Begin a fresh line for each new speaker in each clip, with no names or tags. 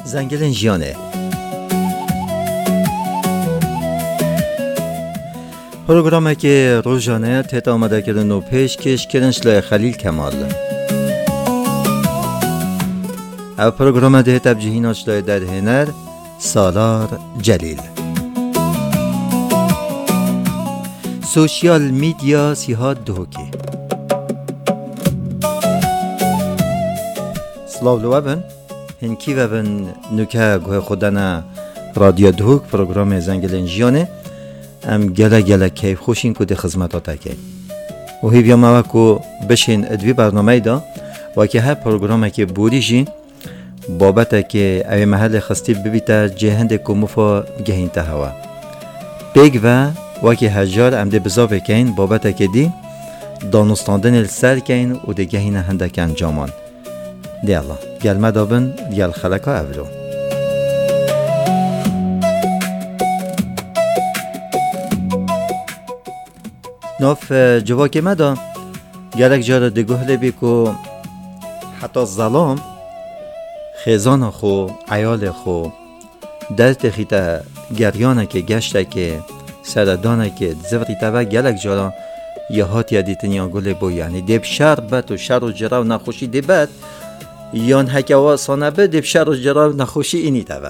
زنگلن جیانه پروگرامی که روزانه تهت آمده کردن و پیشکش کردنش لای خلیل کمال. او پروگرام ده تبجیهیناش لای در هنر سالار جلیل. سوشیال میدیا سیها دوکی. سلاو لوابن هنکی و بن نکه گوه خودنا رادیو دوک پروگرام زنگلن جیانه ام گله کیف خوشین که ده خدمتاته که و هیویا ما که بشین ادوی برنامه دا و که هر پروگرامه که بوریجی بابته که اوی محل خستی ببیتا جهند که مفا گهین تا هوا پیگ و که هجار ام ده بزاوه کهین بابته که دی دانستاندن السر کهین و ده گهین هنده که انجامان دی الله گلمه دابن گل خلقا اولو ناف جواکی مدا گلک جارا دگوهله بی که حتی ظلام خیزان خو عیال خو دست خیتا گریانه که گشته که سردانه که زوری تبا گلک جارا یه هات یادیتنیا گله بو یعنی دیب شر بد و شر و جرا و نخوشی دی بد یان حکوا سانه بد دیب شر و جرا و نخوشی اینی تبا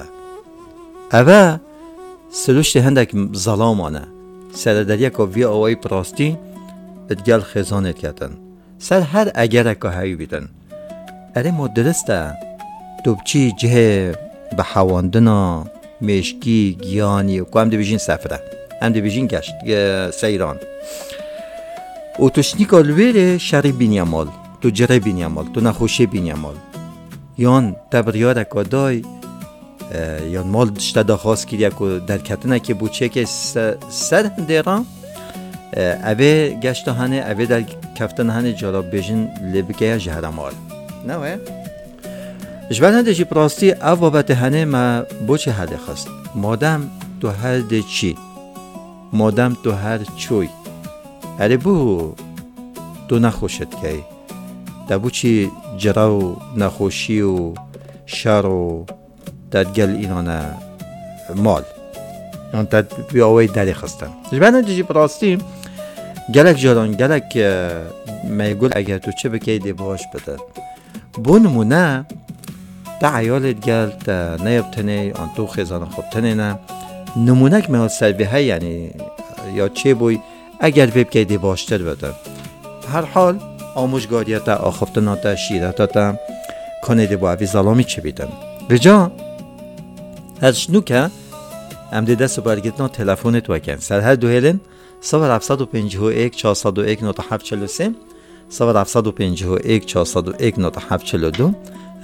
اوه سلوشت هندک ظلامانه سردریا که وی آوای پراستی ادگل خیزانت کردن سر هر اگر که هایی بیدن اره ما درسته دوبچی جه به حواندنا مشکی گیانی و هم دی بیجین سفره هم دی بیجین گشت سیران و توشنی کالویره شری بینیامال تو جره بینیامال تو نخوشی بینیامال یان تبریار که دای یان مال دشته دا خواست کردیا که در کتنه که بوچه که سر دیران اوه گشت هنه اوه در کفتن هنه جارا بیجن لبکه یا جهرمال نوه جبر هنده جی پراستی او بابت هنه ما بوچه هده خواست مادم تو هر ده چی مادم تو هر چوی اره بو تو نخوشت که در بوچی جرا و نخوشی و شر و دادگل اینانه مال یعنی داد بی آوی داری خستن جبر هنده جی پراستی گلک جاران گلک میگل اگر تو چه بکی دی باش بده بو نمونه دا عیالت گل دا نیبتنه آن تو خیزان خوب تنه نه نمونه که میاد سربیه یعنی یا چه بوی اگر بکی دی باشتر بده هر حال آموزگاریتا آخفتناتا شیرتاتا کنه دی با اوی ظلامی چه بیدن بجا هرشنو که ام دی دست برگتنا تلفونت وکن سر هر دو هلن 0751 401 9743 0751 401 9742